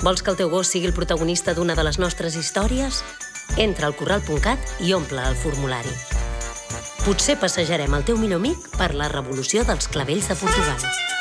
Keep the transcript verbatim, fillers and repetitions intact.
Vols que el teu gos sigui el protagonista d'una de les nostres històries? Entra al corral punt cat i omple el formulari. Potser passejarem el teu millor amic per la revolució dels clavells de Portugal.